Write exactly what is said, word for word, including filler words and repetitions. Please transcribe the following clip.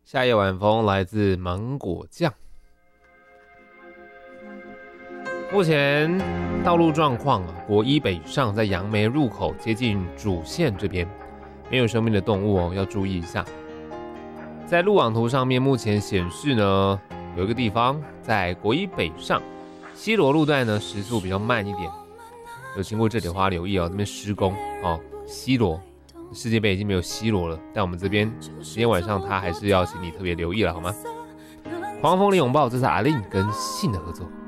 夏夜晚风来自芒果酱。目前道路状况啊，国一北上在杨梅入口接近主线这边，没有生命的动物哦，要注意一下。在路网图上面，目前显示呢，有一个地方在国一北上西螺路段呢，时速比较慢一点。有经过这里的话，留意哦，这边施工哦，西螺。世界杯已经没有西螺了，但我们这边今天晚上它还是要请你特别留意了，好吗？狂风的拥抱，这是阿令跟信的合作。